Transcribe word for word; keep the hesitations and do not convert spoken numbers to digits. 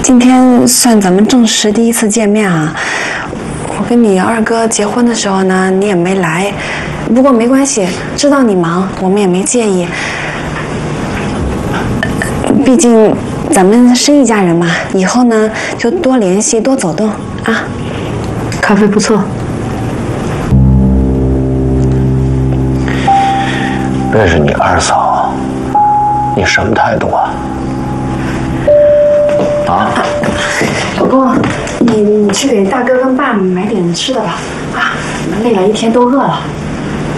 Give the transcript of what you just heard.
今天算咱们正式第一次见面啊。我跟你二哥结婚的时候呢，你也没来，不过没关系，知道你忙，我们也没介意。毕竟咱们是一家人嘛，以后呢就多联系，多走动啊。 咖啡不错。 认识你二嫂，你什么态度啊？啊？ 老公，你你去给大哥跟爸买点吃的吧，啊，累了一天都饿了。